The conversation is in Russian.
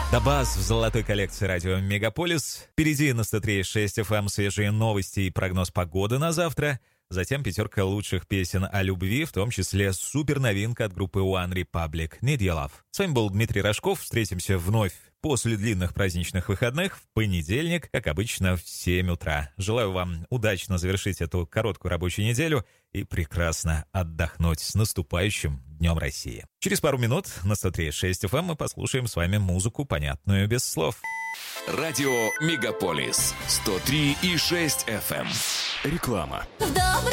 Дабаз в золотой коллекции радио «Мегаполис». Впереди на 103.6 FM свежие новости и прогноз погоды на завтра. Затем пятерка лучших песен о любви, в том числе суперновинка от группы One Republic «Need Your Love». С вами был Дмитрий Рожков. Встретимся вновь после длинных праздничных выходных в понедельник, как обычно, в 7 утра. Желаю вам удачно завершить эту короткую рабочую неделю и прекрасно отдохнуть. С наступающим Днем России. Через пару минут на 103.6 FM мы послушаем с вами музыку, понятную без слов. Радио «Мегаполис» 103,6 FM. Реклама.